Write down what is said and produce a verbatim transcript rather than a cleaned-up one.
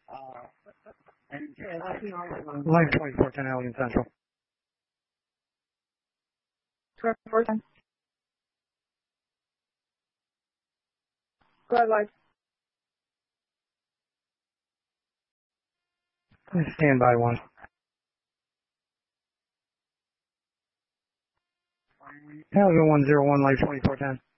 Line twenty-four ten, Allegan Central. twenty-four ten. Go ahead, live. Stand by one. Allegan one zero one, live twenty-four ten.